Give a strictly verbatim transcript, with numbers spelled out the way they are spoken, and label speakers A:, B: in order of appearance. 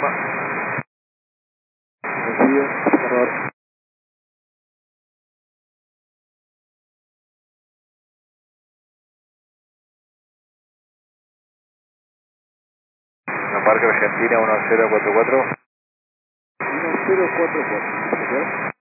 A: Lima.
B: Recibido, error.
A: La marca Argentina uno cero cuatro cuatro.
B: uno cero cuatro cuatro.